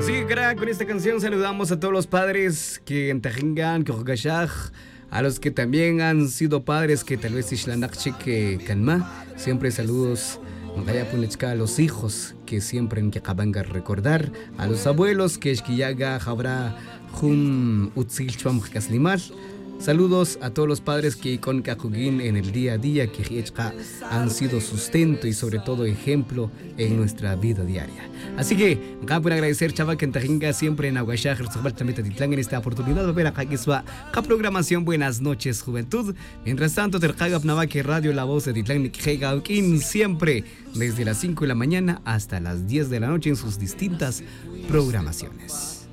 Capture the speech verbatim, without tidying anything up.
Así que, crack, con esta canción saludamos a todos los padres que en Tajingan, a los que también han sido padres que tal vez que Kanma. Siempre saludos a los hijos que siempre en que acaban de recordar, a los abuelos que esquillaga habrá jun utzilchwam kaslimal. Saludos a todos los padres que con Kakugin en el día a día que han sido sustento y sobre todo ejemplo en nuestra vida diaria. Así que, acá por agradecer, chava, que en siempre en Aguashaj, en esta oportunidad de ver acá que la programación. Buenas noches, juventud. Mientras tanto, Terjagap Navaque Radio, la voz de Titlán Nikhegaokin, siempre desde las cinco de la mañana hasta las diez de la noche en sus distintas programaciones.